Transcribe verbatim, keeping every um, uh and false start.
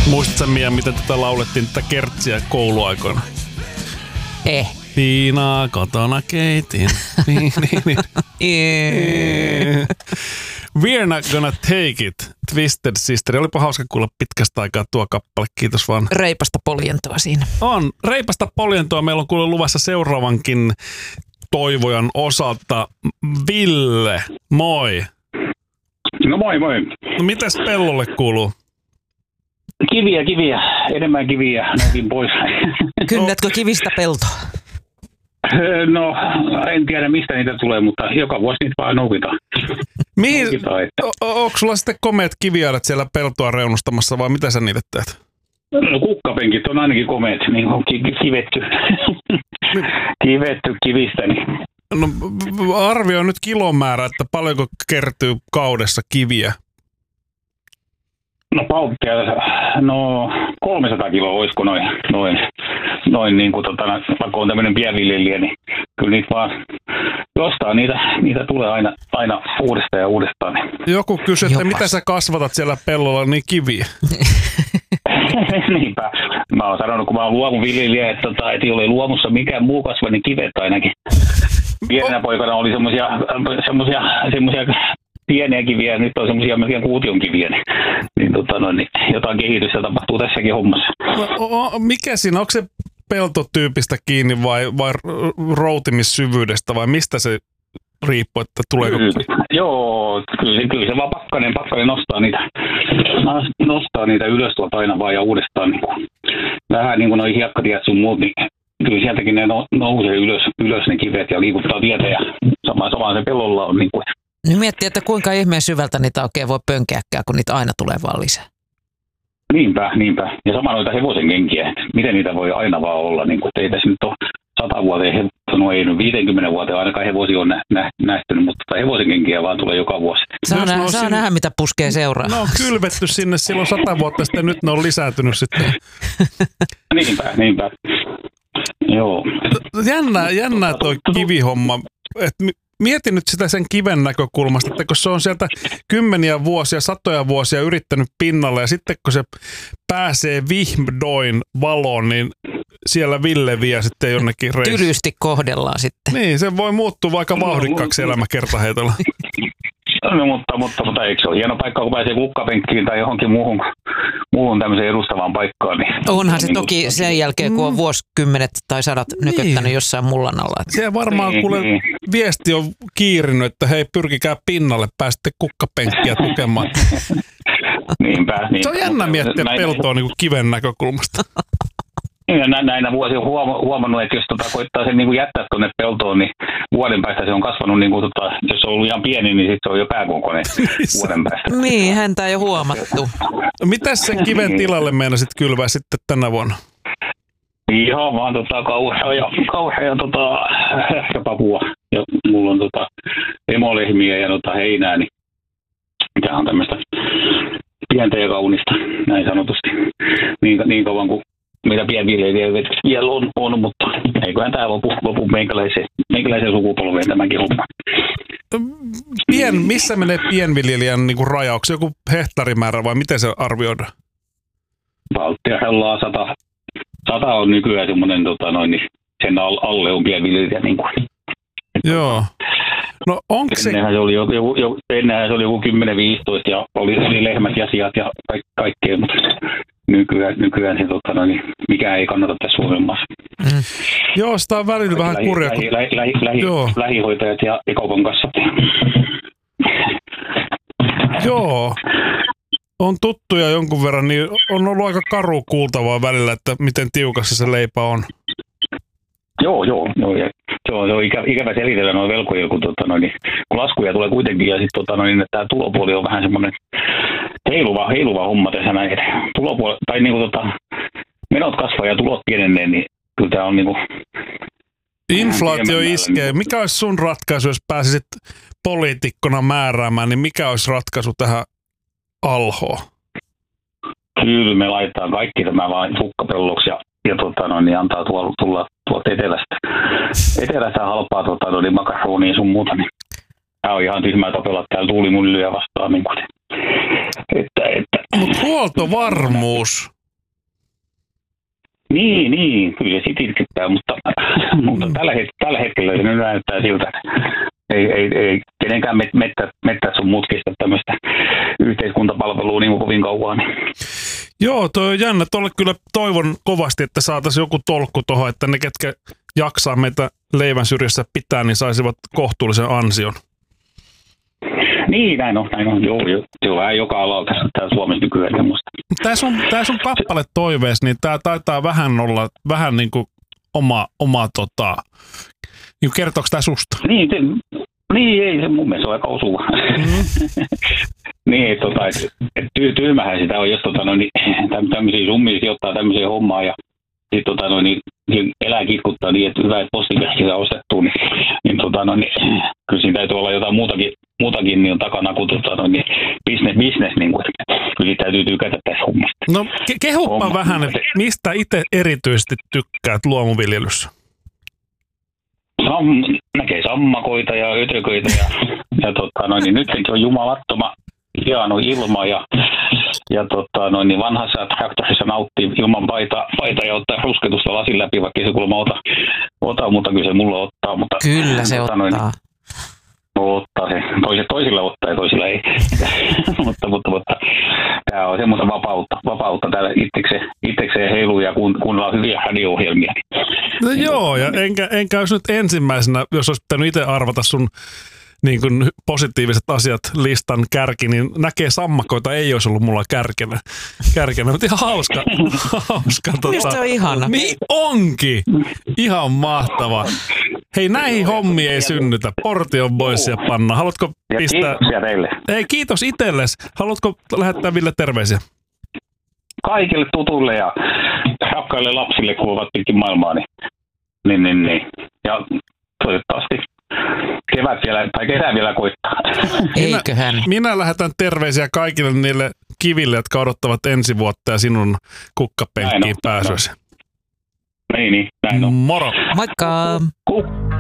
Muistatko Mia, miten tätä laulettiin tätä kertsiä kouluaikoina? Eh. Viinaa kotona keitin. niin, niin, niin. Yeah. We're not gonna take it. Twisted Sister. Olipa hauska kuulla pitkästä aikaa tuo kappale. Kiitos vaan. Reipasta poljentoa siinä. On. Reipasta poljentoa. Meillä on kuule luvassa seuraavankin toivojan osalta. Ville, moi. No moi moi. No mitäs pellolle kuuluu? Kiviä, kiviä. Enemmän kiviä. Noukin pois. Kynnätkö kivistä peltoa? No, en tiedä mistä niitä tulee, mutta joka vuosi niitä vaan noukitaan. Mihin? Noukitaan, että... o- onko sulla sitten komeat kiviaidat siellä peltoa reunustamassa vai mitä sä niitä teet? No kukkapenkit on ainakin komeet, niin on ki- kivetty. kivetty kivistä. Niin. No arvioi nyt kilomäärä, että paljonko kertyy kaudessa kiviä? No paukkia, no kolmesataa kiloa olisiko noin, noin, noin niin kuin tota, vaikka on tämmöinen pienviljelijä, niin kyllä niitä vaan jostain niitä, niitä tulee aina, aina uudestaan ja uudestaan. Joku kysyy, että Jopas. mitä sä kasvatat siellä pellolla, niin kiviä. Niinpä. Mä oon sanonut, kun mä oon luomuviljelijä, että, tota, että ei ole luomussa mikään muu kasva, niin kivet ainakin. Pienenä poikana oli semmosia, semmosia, semmosia pieniä kiviä, nyt on semmoisia melkein kuution kiviä, niin, niin, tota, no, niin jotain kehitystä tapahtuu tässäkin hommassa. No, o, mikä siinä, onko se peltotyypistä kiinni vai, vai routimissyvyydestä vai mistä se riippuu, että tuleeko? Kyllä, joo, kyllä, kyllä se vaan pakkanen, pakkanen nostaa niitä, nostaa niitä ylös tuolta aina vaan ja uudestaan. Niin kuin, vähän niin kuin noi hiekkatiet sun muut, niin kyllä sieltäkin ne no, nousee ylös, ylös ne kivet ja liikuttaa tietä ja samaan, samaan se pellolla on. Niin kuin. Nyt miettii, että kuinka ihmeen syvältä niitä oikein voi pönkeäkään, kun niitä aina tulee vaan lisää. Niinpä, niinpä. Ja sama noita hevosen kenkiä, että miten niitä voi aina vaan olla. Niin kuin, ei tässä nyt ole sata vuoteen, no ei nyt viisikymmentä vuoteen ainakaan hevosia on nä, nä, nähtynyt, mutta hevosen kenkiä vaan tulee joka vuosi. Saa, nä- saa sinne... nähdä, mitä puskee seuraa. No on kylvetty sinne silloin sata vuotta sitten, nyt ne on lisääntynyt sitten. Niinpä, niinpä. Joo. Jännää, jännää toi kivihomma. Et mieti nyt sitä sen kiven näkökulmasta, että kun se on sieltä kymmeniä vuosia, satoja vuosia yrittänyt pinnalle ja sitten kun se pääsee vihdoin valoon, niin siellä Ville vie sitten jonnekin reissuun. Tylysti kohdellaan sitten. Niin, se voi muuttua vaikka vauhdikkaaksi elämä kertaheitolla. No, mutta, mutta, mutta eikö se ole hieno paikka, kun pääsee kukkapenkkiin tai johonkin muuhun, muuhun tämmöiseen edustavaan paikkaan. Niin, Onhan se niin, toki niin, sen jälkeen, kun on vuosikymmenet tai sadat Niin. nyköttänyt jossain mullan alla. Se varmaan Niin, kuule niin. viesti on kiirinyt, että hei, pyrkikää pinnalle, pääsitte kukkapenkkiä tukemaan. Niinpä, niinpä. Se on jännä miettiä Näin- peltoa niin kuin kiven näkökulmasta. Ja nä- näinä vuosia on huoma- huomannut, että jos tota koittaa sen niin kuin jättää tuonne peltoon, niin vuoden päästä se on kasvanut, niin kuin, tota, jos se on ollut ihan pieni, niin sitten se on jo pääkokoinen vuoden päästä. Niin, häntä ei ole huomattu. Mitäs sen kiven tilalle meinasit kylvää sitten tänä vuonna? Ihan vaan tota, kauhea ja, kauhea tota, hähkäpapua. Ja mulla on tota, emolehmiä ja tota, heinää, niin mikä on tämmöistä pientä ja kaunista, näin sanotusti. Niin, niin kauan kuin mitä pienviljelijöitä vielä on, on, mutta eiköhän tämä lopu, lopu meikäläiseen, meikäläiseen sukupolveen tämäkin homma. Pien, missä menee pienviljelijän niin kuin raja? Onko se joku hehtaarimäärä vai miten se arvioidaan? Valttia hellaa sata, sata on nykyään semmoinen, tota noin, niin sen alle on pienviljelijä. Niin kuin. Joo. No onko se... Ennenhän se oli joku, joku, joku, ennenhän se oli joku kymmenen viisitoista ja oli, oli lehmät ja sijat ja kaik, kaikkea, mutta nykyään, nykyään se, tota noin, niin mikä ei kannata tässä Suomen maassa. Mm. Joo, sitä on välillä vähän lähi, kurja. lähi, Kun... lähi, lähi, lähi, Joo. lähihoitajat ja kaupan kassat. Joo. On tuttuja jonkun verran, niin on ollut aika karu kuultavaa välillä, että miten tiukassa se leipä on. Joo, joo. joo ja se on, se on ikä, ikävä selitellä noin velkoja, kun, tota, noin, niin, kun laskuja tulee kuitenkin ja sitten tota, noin, tämä tulopuoli on vähän semmoinen heiluva, heiluva homma tässä näin. Tulopuoli, tai niin kuin, tota, menot kasvaa ja tulot pienenee, niin kyllä tämä on niin kuin... Inflaatio iskee. Mikä olisi sun ratkaisu, jos pääsisit poliitikkona määräämään, niin mikä olisi ratkaisu tähän alhoon? Kyllä me laittaa kaikki tämä vain sukkapelloksi ja, ja tota, noin, niin antaa tuolla, tulla tuolta etelästä. Etelästä halpaa tota, noin, makaronia sun muuta. Niin. Tämä on ihan tyhmää tapella täällä tuulimyllyjä vastaan. Niin kuin, että, että. Mutta huoltovarmuus. Niin, niin, kyllä se sit itkettää, mutta, mutta Mm. tällä, het- tällä hetkellä se nyt näyttää siltä, että ei, ei, ei kenenkään met, mettä, mettä sun mutkista tämmöistä yhteiskuntapalvelua niin kovin kauan. Joo, toi on jännä. Tuolle kyllä toivon kovasti, että saataisiin joku tolkku tuohon, että ne, ketkä jaksaa meitä leivän syrjässä pitää, niin saisivat kohtuullisen ansion. Niin, näin on, näin on. Joo, joo. Se on vähän joka alalla tässä täällä Suomessa nykyään semmoista. Tää sun, tää sun kappale toivees, niin tää taitaa vähän olla, vähän niin kuin oma, oma tota, niin kertooko tää susta? Niin, se, niin, ei, se mun mielestä on aika osuva. Mm. niin, tota, et, et ty, tyhmähän sitä on, jos tota, no, niin, tämmöisiä summia sijoittaa tämmöiseen hommaan ja sit, tota, no, niin, elää kitkuttaa niin, että hyvä, että postikästi saa ostettua, niin, niin, tota, no, niin kyllä siinä täytyy olla jotain muutakin, muutakin niin on takana kuin tota, no, niin, business, business niin kuin, kyllä siitä täytyy tykätä tässä hommasta. No ke- kehuppa Homma. vähän, että mistä itse erityisesti tykkäät luomuviljelyssä? Sam, näkee sammakoita ja ötököitä ja, ja tota, no, niin nytkin on jumalattoman hieno ilma ja, ja tota, no, niin vanhassa traktorissa nauttii ilman paita, paita ja ottaa rusketusta lasin läpi, vaikka ei se kuulemma ota, ota, mutta kyllä se mulla ottaa. Mutta, Kyllä se tota, ottaa. no, niin, ottaa se. Toiset toisille ottaa ja toisilla ei. mutta, mutta, mutta tämä on semmoista vapautta, vapautta täällä itsekseen, itsekseen heiluu ja kun, kuunnellaan hyviä radio-ohjelmia. No joo, ja enkä, enkä olisi nyt ensimmäisenä, jos olisi pitänyt itse arvata sun niin kuin positiiviset asiat listan kärki, niin näkee sammakoita ei olisi ollut mulla kärkenä. kärkenä mutta ihan hauska. hauska Minusta tota. se on ihana. Niin onkin. Ihan mahtava. Hei, näihin hommiin ei synnytä. Porti on pois ja panna. Haluatko Ja pistää... kiitoksia teille. Ei, kiitos itsellesi. Haluatko lähettää Ville terveisiä? Kaikille tutuille ja rakkaille lapsille, kun ovat pitkin maailmaa, niin, niin, niin, niin. Ja toivottavasti kevät vielä, tai kesä vielä koittaa. Eiköhän. Minä lähetän terveisiä kaikille niille kiville, jotka odottavat ensi vuotta ja sinun kukkapenkkiin Näin on. pääsyäsi. Niin, niin, näin on. Moro! Moikka! Ku-